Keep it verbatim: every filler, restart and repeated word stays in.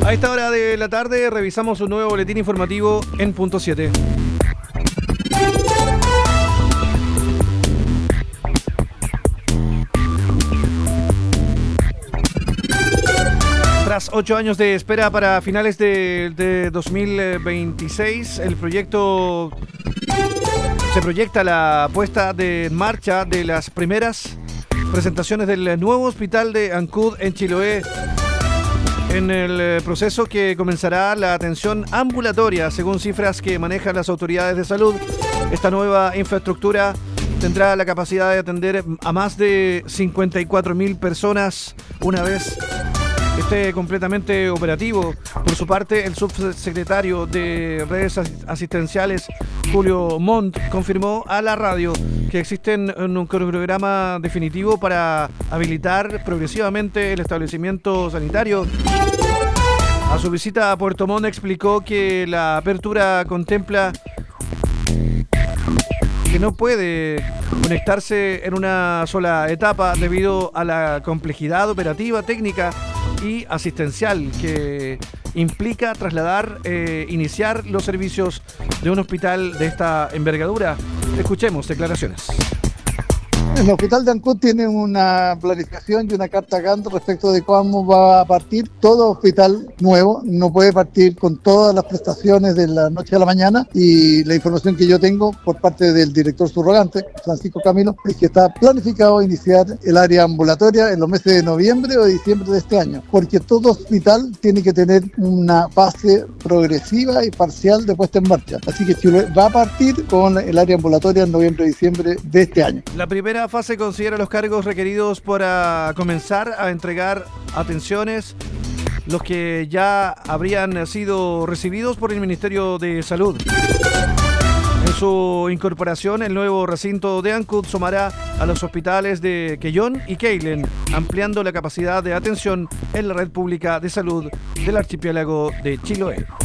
A esta hora de la tarde revisamos un nuevo boletín informativo en punto siete. Tras ocho años de espera para finales de, de dos mil veintiséis, el proyecto se proyecta la puesta de en marcha de las primeras presentaciones del nuevo hospital de Ancud en Chiloé, en el proceso que comenzará la atención ambulatoria. Según cifras que manejan las autoridades de salud, esta nueva infraestructura tendrá la capacidad de atender a más de cincuenta y cuatro mil personas una vez esté completamente operativo. Por su parte, el subsecretario de redes asistenciales, Julio Montt, confirmó a la radio que existen un cronograma definitivo para habilitar progresivamente el establecimiento sanitario. A su visita a Puerto Montt explicó que la apertura contempla que no puede conectarse en una sola etapa debido a la complejidad operativa, técnica y asistencial que implica trasladar, eh, iniciar los servicios de un hospital de esta envergadura. Escuchemos declaraciones. El hospital de Ancud tiene una planificación y una carta Gantt respecto de cómo va a partir. Todo hospital nuevo no puede partir con todas las prestaciones de la noche a la mañana, y la información que yo tengo por parte del director subrogante, Francisco Camilo, es que está planificado iniciar el área ambulatoria en los meses de noviembre o de diciembre de este año, porque todo hospital tiene que tener una fase progresiva y parcial de puesta en marcha. Así que Chile va a partir con el área ambulatoria en noviembre o diciembre de este año. La primera fase considera los cargos requeridos para comenzar a entregar atenciones, los que ya habrían sido recibidos por el Ministerio de Salud. En su incorporación, el nuevo recinto de Ancud sumará a los hospitales de Quellón y Keilen, ampliando la capacidad de atención en la red pública de salud del archipiélago de Chiloé.